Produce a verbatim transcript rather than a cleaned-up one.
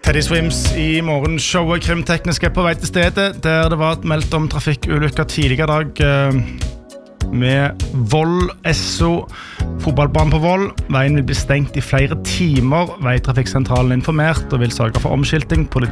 Teddy Swims I morgenshowet Krimteknisk er på vei til stedet, der det var meldt om trafikkulykker tidligere dag eh, med Voll Esso, fotballbanen på Voll. Veien vil bli stengt I flere timer. Veitrafikksentralen er informert og vil sørge for omskilting.